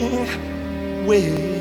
way.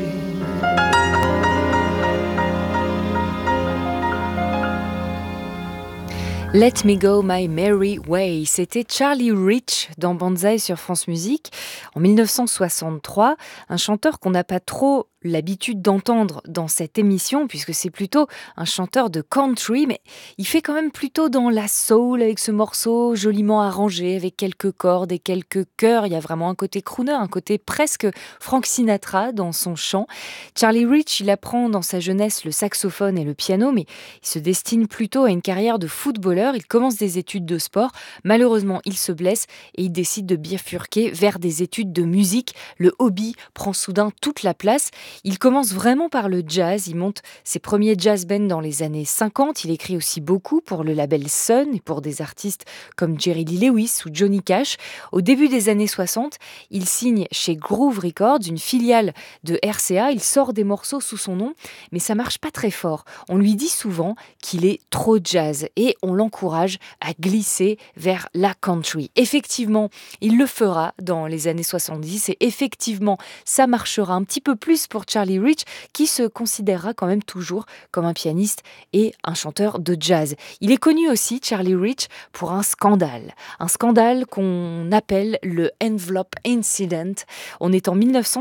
Let Me Go My Merry Way, c'était Charlie Rich dans Banzai sur France Musique en 1963, un chanteur qu'on n'a pas trop l'habitude d'entendre dans cette émission puisque c'est plutôt un chanteur de country, mais il fait quand même plutôt dans la soul avec ce morceau joliment arrangé avec quelques cordes et quelques chœurs. Il y a vraiment un côté crooner, un côté presque Frank Sinatra dans son chant. Charlie Rich, il apprend dans sa jeunesse le saxophone et le piano, mais il se destine plutôt à une carrière de footballeur. Il commence des études de sport. Malheureusement, il se blesse et il décide de bifurquer vers des études de musique. Le hobby prend soudain toute la place. Il commence vraiment par le jazz. Il monte ses premiers jazz bands dans les années 50. Il écrit aussi beaucoup pour le label Sun et pour des artistes comme Jerry Lee Lewis ou Johnny Cash. Au début des années 60, il signe chez Groove Records, une filiale de RCA. Il sort des morceaux sous son nom, mais ça marche pas très fort. On lui dit souvent qu'il est trop jazz et on l'encourage à glisser vers la country. Effectivement, il le fera dans les années 70 et effectivement, ça marchera un petit peu plus pour Charlie Rich qui se considérera quand même toujours comme un pianiste et un chanteur de jazz. Il est connu aussi, Charlie Rich, pour un scandale qu'on appelle le Envelope Incident. On est en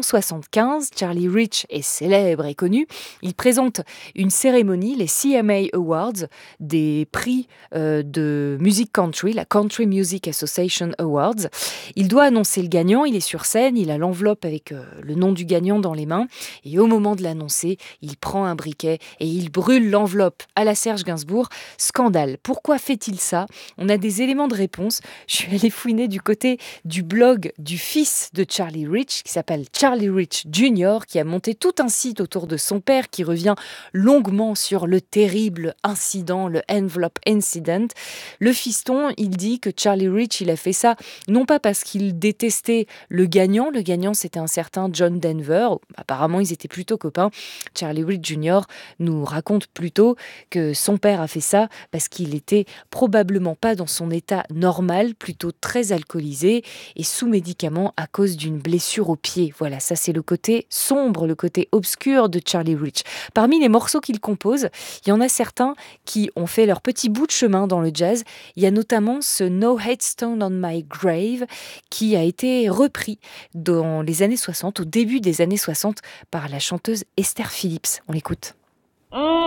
1975, Charlie Rich est célèbre et connu. Il présente une cérémonie, les CMA Awards, des prix de musique country, la Country Music Association Awards. Il doit annoncer le gagnant, il est sur scène, il a l'enveloppe avec le nom du gagnant dans les mains et au moment de l'annoncer, il prend un briquet et il brûle l'enveloppe à la Serge Gainsbourg. Scandale. Pourquoi fait-il ça ? On a des éléments de réponse. Je suis allée fouiner du côté du blog du fils de Charlie Rich qui s'appelle Charlie Rich Jr. qui a monté tout un site autour de son père qui revient longuement sur le terrible incident, le Envelope Incident. Le fiston, il dit que Charlie Rich, il a fait ça non pas parce qu'il détestait le gagnant c'était un certain John Denver, apparemment ils étaient plutôt copains. Charlie Rich Jr. nous raconte plutôt que son père a fait ça parce qu'il était probablement pas dans son état normal, plutôt très alcoolisé et sous médicaments à cause d'une blessure au pied. Voilà, ça c'est le côté sombre, le côté obscur de Charlie Rich. Parmi les morceaux qu'il compose, il y en a certains qui ont fait leur petit bout de chemin dans le jazz. Il y a notamment ce No Headstone on My Grave qui a été repris dans les années 60, au début des années 60, par la chanteuse Esther Phillips. On l'écoute. Mm.